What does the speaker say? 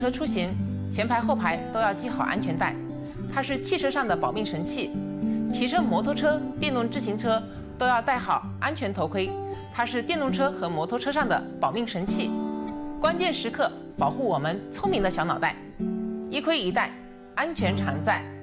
车出行，前排后排都要系好安全带，它是汽车上的保命神器。骑车摩托车、电动自行车都要戴好安全头盔，它是电动车和摩托车上的保命神器。关键时刻保护我们聪明的小脑袋，一盔一带，安全常在。